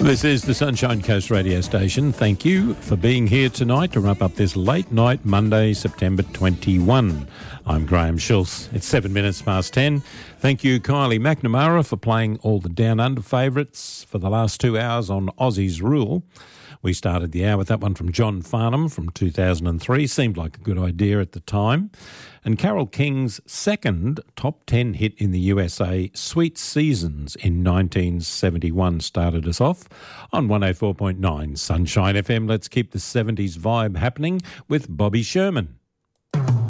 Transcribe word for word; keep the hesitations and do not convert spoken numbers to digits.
This is the Sunshine Coast radio station. Thank you for being here tonight to wrap up this late night Monday, September twenty-first. I'm Graham Schultz. It's seven minutes past ten. Thank you, Kylie McNamara, for playing all the Down Under favourites for the last two hours on Aussie's Rule. We started the hour with that one from John Farnham from two thousand three. Seemed like a good idea at the time. And Carole King's second top ten hit in the U S A, Sweet Seasons, in nineteen seventy-one, started us off on one oh four point nine Sunshine F M. Let's keep the seventies vibe happening with Bobby Sherman.